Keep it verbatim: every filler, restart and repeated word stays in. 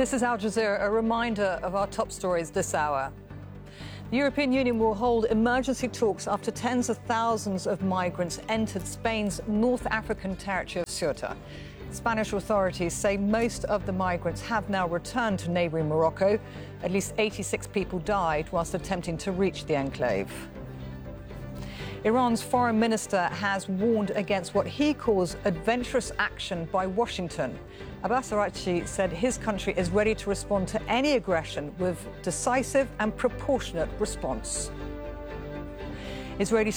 This is Al Jazeera, a reminder of our top stories this hour. The European Union will hold emergency talks after tens of thousands of migrants entered Spain's North African territory of Ceuta. Spanish authorities say most of the migrants have now returned to neighbouring Morocco. At least eighty-six people died whilst attempting to reach the enclave. Iran's foreign minister has warned against what he calls adventurous action by Washington. Abbas Araghchi said his country is ready to respond to any aggression with decisive and proportionate response. Israeli